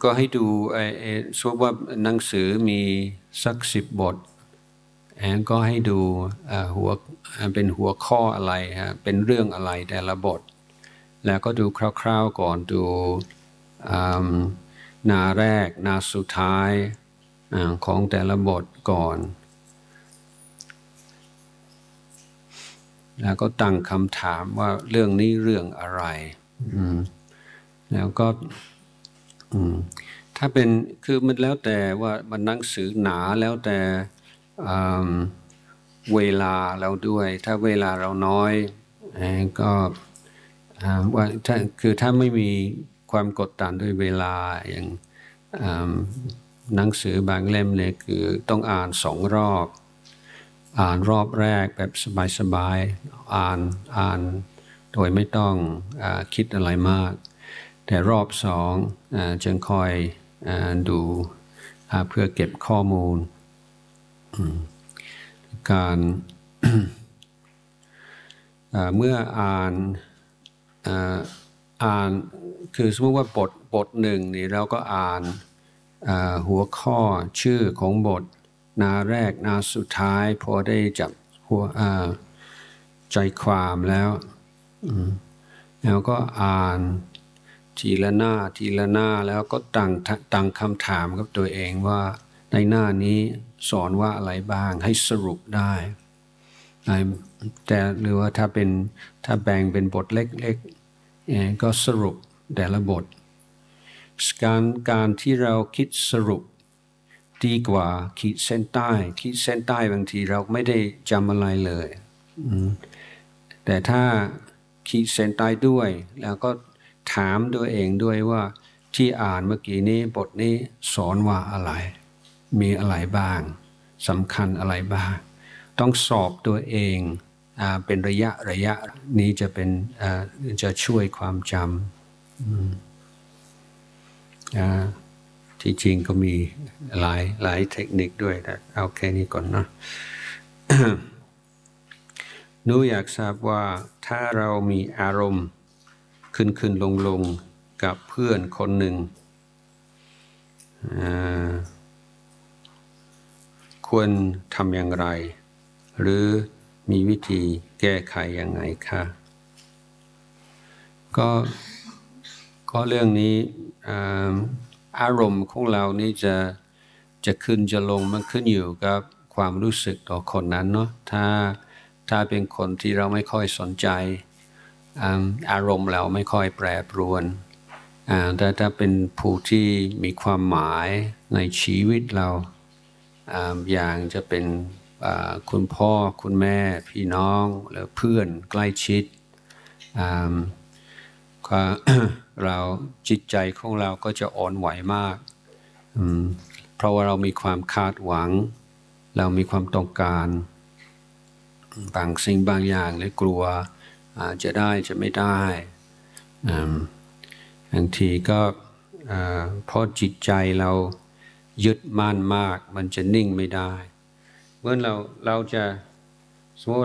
ก็ให้ดูสมมติว่าหนังสือมีสัก10 บทก็ให้ดูหัวเป็นหัวข้ออะไรฮะเป็นเรื่องอะไรแต่ละบทแล้วก็ดูคร่าวๆก่อนดูหน้าแรกหน้าสุดท้ายของแต่ละบทก่อนแล้วก็ตั้งคำถามว่าเรื่องนี้เรื่องอะไรแล้วก็ถ้าเป็นคือมันแล้วแต่ว่ามันหนังสือหนาแล้วแต่เวลาเราด้วยถ้าเวลาเราน้อยก็ว่าถ้าไม่มีความกดดันด้วยเวลาอย่างหนังสือบางเล่มเนี่ยคือต้องอ่าน2 รอบอ่านรอบแรกแบบสบายๆอ่านโดยไม่ต้องคิดอะไรมากแต่รอบ2จึงคอยดูเพื่อเก็บข้อมูลการเมื่ออ่านคือสมมติว่าบทหนึ่งนี่เราก็อ่านหัวข้อชื่อของบทหน้าแรกหน้าสุดท้ายพอได้จับหัวใจความแล้วก็อ่านทีละหน้าแล้วก็ตั้งคำถามกับตัวเองว่าในหน้านี้สอนว่าอะไรบ้างให้สรุปได้แต่หรือว่าถ้าแบ่งเป็นบทเล็กๆก็สรุปแต่ละบทการที่เราคิดสรุปดีกว่าขีดเส้นใต้บางทีเราไม่ได้จำอะไรเลยแต่ถ้าขีดเส้นใต้ด้วยแล้วก็ถามตัวเองด้วยว่าที่อ่านเมื่อกี้นี้บทนี้สอนว่าอะไรมีอะไรบ้างสำคัญอะไรบ้างต้องสอบตัวเองเป็นระยะนี้จะช่วยความจำที่จริงก็มีหลายเทคนิคด้วยแต่เอาแค่นี้ก่อนนะ หนูอยากทราบว่าถ้าเรามีอารมณ์ขึ้นลงกับเพื่อนคนหนึ่งควรทำอย่างไรหรือมีวิธีแก้ไขยังไงคะก็เรื่องนี้อารมณ์ของเรานี่จะขึ้นจะลงมันขึ้นอยู่กับความรู้สึกต่อคนนั้นเนาะถ้าเป็นคนที่เราไม่ค่อยสนใจอารมณ์เราไม่ค่อยแปรปรวนแต่ถ้าเป็นผู้ที่มีความหมายในชีวิตเราอย่างจะเป็นคุณพ่อคุณแม่พี่น้องหรือเพื่อนใกล้ชิดเราจิตใจของเราก็จะอ่อนไหวมากเพราะว่าเรามีความคาดหวังเรามีความต้องการบางสิ่งบางอย่างเลยกลัวจะได้จะไม่ได้บางทีก็เพราะจิตใจเรายึดมั่นมากมันจะนิ่งไม่ได้เมื่อเราจะสมมติ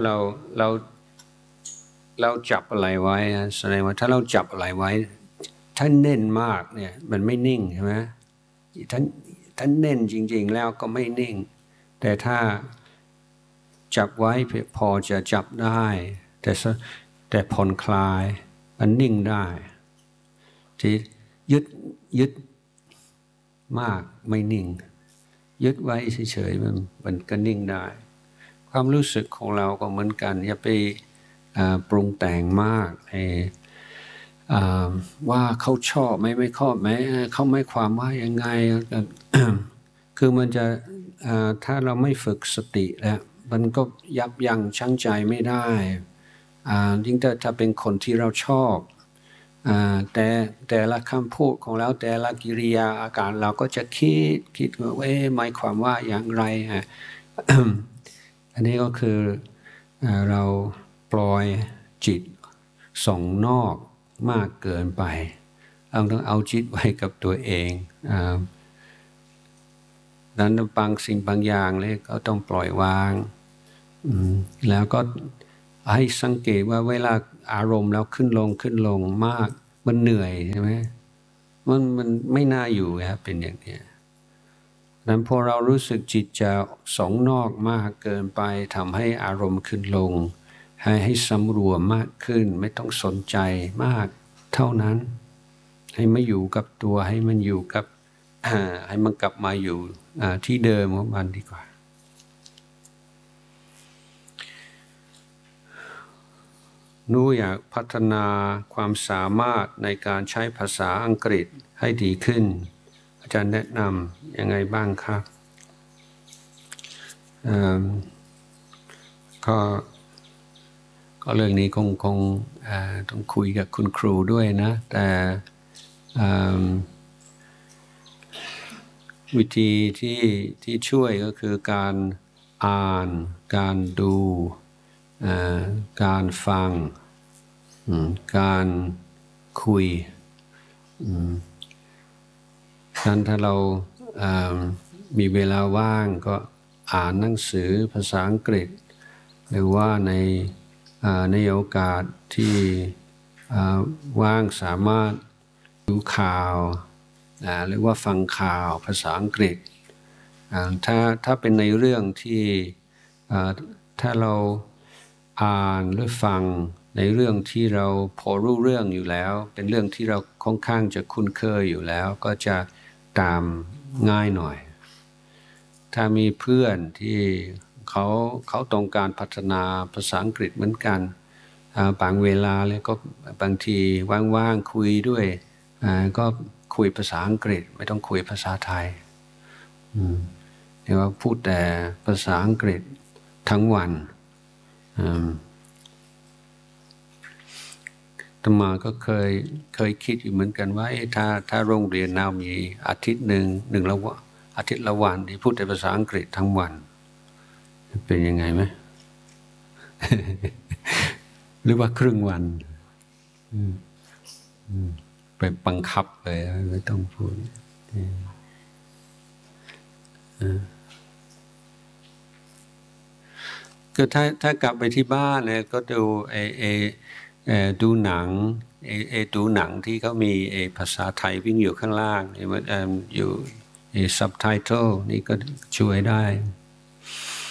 เราจับอะไรไว้แสดงว่าถ้าเราจับอะไรไว้ถ้าเน่นมากเนี่ยมันไม่นิ่งใช่ไหมถ้าเน่นจริงๆแล้วก็ไม่นิ่งแต่ถ้าจับไว้พอจะจับได้แต่ผ่อนคลายมันนิ่งได้ที่ยึดมากไม่นิ่งยึดไว้เฉยๆมันก็นิ่งได้ความรู้สึกของเราก็เหมือนกันอย่าไปปรุงแต่งมากว่าเขาชอบไม่ชอบไหมเขาไม่ความว่ายังไง คือมันจะถ้าเราไม่ฝึกสติแล้วมันก็ยับยั้งชั่งใจไม่ได้ยิ่งถ้าเป็นคนที่เราชอบแต่ละคำพูดของเราแต่ละกิริยาอาการเราก็จะคิดว่าหมายความว่าอย่างไร อันนี้ก็คือเราปล่อยจิตส่งนอกมากเกินไปต้องเอาจิตไว้กับตัวเองนั้นบางสิ่งบางอย่างเลยก็ต้องปล่อยวางแล้วก็ให้สังเกตว่าเวลาอารมณ์แล้วขึ้นลงมากมันเหนื่อยใช่ไหมมันไม่น่าอยู่ครับเป็นอย่างนี้นั้นพอเรารู้สึกจิตจะสองนอกมากเกินไปทำให้อารมณ์ขึ้นลงให้สำรวมมากขึ้นไม่ต้องสนใจมากเท่านั้นให้มาอยู่กับตัวให้มันอยู่กับให้มันกลับมาอยู่ที่เดิมของมันดีกว่าหนูอยากพัฒนาความสามารถในการใช้ภาษาอังกฤษให้ดีขึ้นอาจารย์แนะนำยังไงบ้างครับก็เรื่องนี้คงต้องคุยกับคุณครูด้วยนะแต่วิธีที่ช่วยก็คือการอ่านการดูการฟังการคุยนั้นถ้าเรามีเวลาว่างก็อ่านหนังสือภาษาอังกฤษหรือว่าในโอกาสที่ว่างสามารถดูข่าวหรือว่าฟังข่าวภาษาอังกฤษถ้าเป็นในเรื่องที่ถ้าเราอ่านหรือฟังในเรื่องที่เราพอรู้เรื่องอยู่แล้วเป็นเรื่องที่เราค่อนข้างจะคุ้นเคยอยู่แล้วก็จะตามง่ายหน่อยถ้ามีเพื่อนที่เขาต้องการพัฒนาภาษาอังกฤษเหมือนกันบางเวลาเลยก็บางทีว่างๆคุยด้วยก็คุยภาษาอังกฤษไม่ต้องคุยภาษาไทยเรียกว่าพูดแต่ภาษาอังกฤษทั้งวันอาตมาก็เคยคิดอยู่เหมือนกันว่าถ้าโรงเรียนเรามีอาทิตย์หนึ่งอาทิตย์ละวันที่พูดแต่ภาษาอังกฤษทั้งวันเป็นยังไงไหม หรือว่าครึ่งวันไปบังคับเลยไม่ต้องพูดก็ถ้ากลับไปที่บ้านเนี่ยก็ดูดูหนังดูหนังที่เขามีภาษาไทยวิ่งอยู่ข้างล่างอยู่ซับไตเติลนี่ก็ช่วยได้